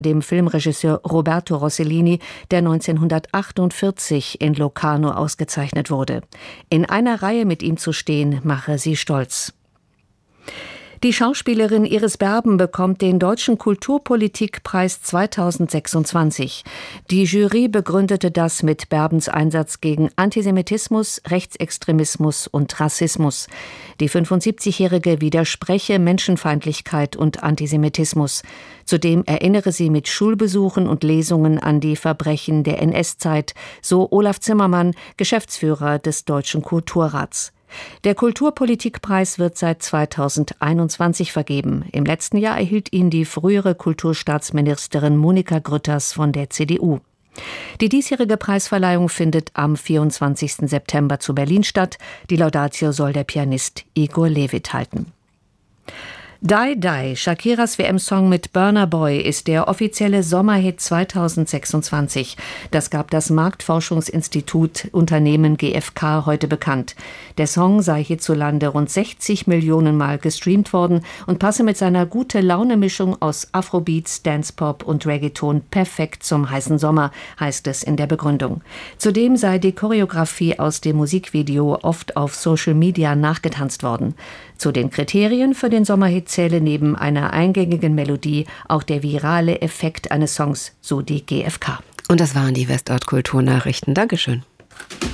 dem Filmregisseur Roberto Rossellini, der 1948 in Locarno ausgezeichnet wurde. In einer Reihe mit ihm zu stehen, mache sie stolz. Die Schauspielerin Iris Berben bekommt den Deutschen Kulturpolitikpreis 2026. Die Jury begründete das mit Berbens Einsatz gegen Antisemitismus, Rechtsextremismus und Rassismus. Die 75-Jährige widerspreche Menschenfeindlichkeit und Antisemitismus. Zudem erinnere sie mit Schulbesuchen und Lesungen an die Verbrechen der NS-Zeit, so Olaf Zimmermann, Geschäftsführer des Deutschen Kulturrats. Der Kulturpolitikpreis wird seit 2021 vergeben. Im letzten Jahr erhielt ihn die frühere Kulturstaatsministerin Monika Grütters von der CDU. Die diesjährige Preisverleihung findet am 24. September zu Berlin statt. Die Laudatio soll der Pianist Igor Levit halten. Die Die, Shakiras WM-Song mit Burna Boy, ist der offizielle Sommerhit 2026. Das gab das Marktforschungsinstitut Unternehmen GfK heute bekannt. Der Song sei hierzulande rund 60 Millionen Mal gestreamt worden und passe mit seiner Gute-Laune-Mischung aus Afrobeats, Dancepop und Reggaeton perfekt zum heißen Sommer, heißt es in der Begründung. Zudem sei die Choreografie aus dem Musikvideo oft auf Social Media nachgetanzt worden. Zu den Kriterien für den Sommerhit zähle neben einer eingängigen Melodie auch der virale Effekt eines Songs, so die GfK. Und das waren die Westort Kulturnachrichten. Dankeschön.